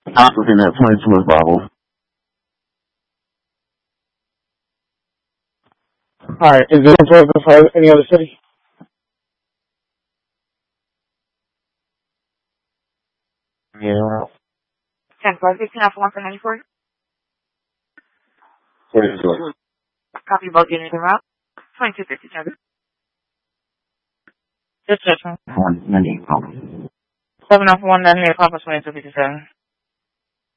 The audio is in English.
I was in that 22 Bible. Alright, is this important for any other city? Yeah. 10-4-15 off 1 for 94. 42. Copy both units en route. 2250 target. Just judgment. 190. 7 off 1, then near Papa 2257.